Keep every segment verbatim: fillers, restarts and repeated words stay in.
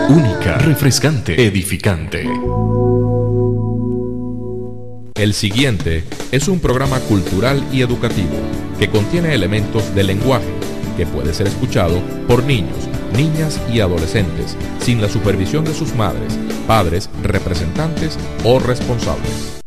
Única, refrescante, edificante. El siguiente es un programa cultural y educativo que contiene elementos del lenguaje que puede ser escuchado por niños, niñas y adolescentes sin la supervisión de sus madres, padres, representantes o responsables.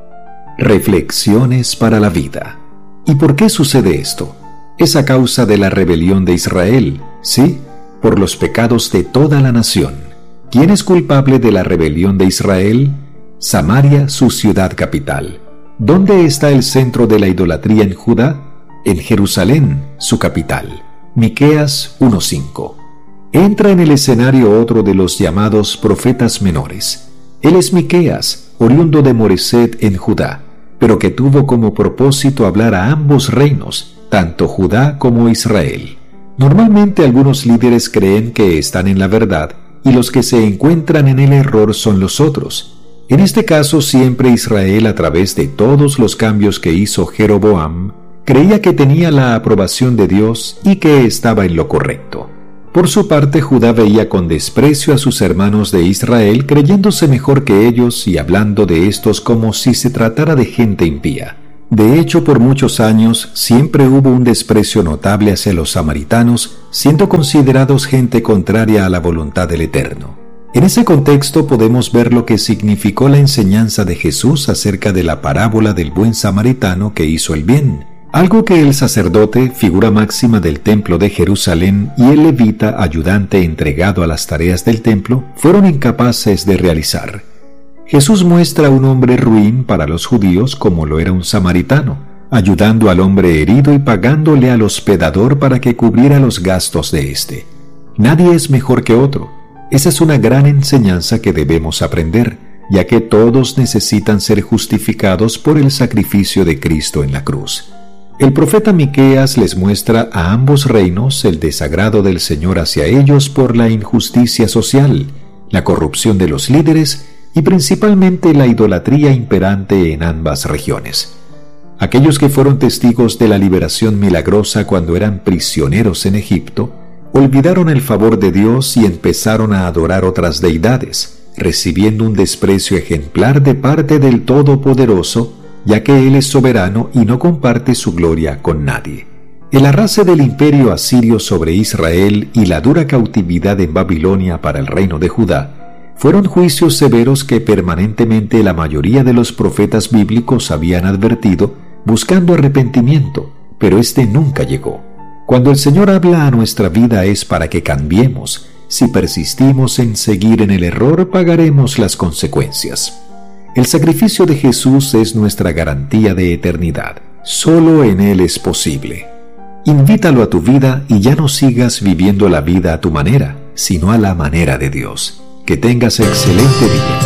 Reflexiones para la vida. ¿Y por qué sucede esto? Es a causa de la rebelión de Israel, ¿sí? Por los pecados de toda la nación. ¿Quién es culpable de la rebelión de Israel? Samaria, su ciudad capital. ¿Dónde está el centro de la idolatría en Judá? En Jerusalén, su capital. Miqueas uno cinco. Entra en el escenario otro de los llamados profetas menores. Él es Miqueas, oriundo de Moreset en Judá, pero que tuvo como propósito hablar a ambos reinos, tanto Judá como Israel. Normalmente algunos líderes creen que están en la verdad y los que se encuentran en el error son los otros. En este caso siempre Israel, a través de todos los cambios que hizo Jeroboam, creía que tenía la aprobación de Dios y que estaba en lo correcto. Por su parte, Judá veía con desprecio a sus hermanos de Israel, creyéndose mejor que ellos y hablando de estos como si se tratara de gente impía. De hecho, por muchos años siempre hubo un desprecio notable hacia los samaritanos, siendo considerados gente contraria a la voluntad del Eterno. En ese contexto podemos ver lo que significó la enseñanza de Jesús acerca de la parábola del buen samaritano que hizo el bien, algo que el sacerdote, figura máxima del templo de Jerusalén, y el levita, ayudante entregado a las tareas del templo, fueron incapaces de realizar. Jesús muestra a un hombre ruin para los judíos como lo era un samaritano, ayudando al hombre herido y pagándole al hospedador para que cubriera los gastos de éste. Nadie es mejor que otro. Esa es una gran enseñanza que debemos aprender, ya que todos necesitan ser justificados por el sacrificio de Cristo en la cruz. El profeta Miqueas les muestra a ambos reinos el desagrado del Señor hacia ellos por la injusticia social, la corrupción de los líderes y principalmente la idolatría imperante en ambas regiones. Aquellos que fueron testigos de la liberación milagrosa cuando eran prisioneros en Egipto, olvidaron el favor de Dios y empezaron a adorar otras deidades, recibiendo un desprecio ejemplar de parte del Todopoderoso, ya que Él es soberano y no comparte su gloria con nadie. El arrase del imperio asirio sobre Israel y la dura cautividad en Babilonia para el reino de Judá fueron juicios severos que permanentemente la mayoría de los profetas bíblicos habían advertido, buscando arrepentimiento, pero este nunca llegó. Cuando el Señor habla a nuestra vida es para que cambiemos. Si persistimos en seguir en el error, pagaremos las consecuencias. El sacrificio de Jesús es nuestra garantía de eternidad. Solo en Él es posible. Invítalo a tu vida y ya no sigas viviendo la vida a tu manera, sino a la manera de Dios. Que tengas excelente día.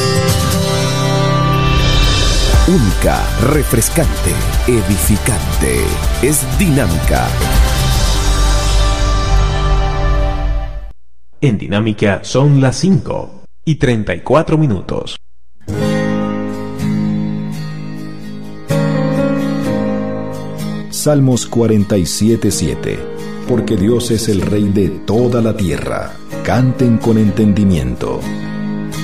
Única, refrescante, edificante. Es dinámica. En Dinámica son las cinco y treinta y cuatro minutos. Salmos cuarenta y siete siete. Porque Dios es el Rey de toda la tierra. Canten con entendimiento.